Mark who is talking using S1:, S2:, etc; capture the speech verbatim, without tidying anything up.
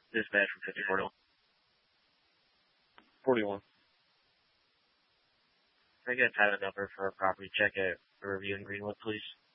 S1: Dispatch from fifty forty-one.
S2: forty-one.
S1: Can I get a title number for a property check at Riverview in Greenwood, please?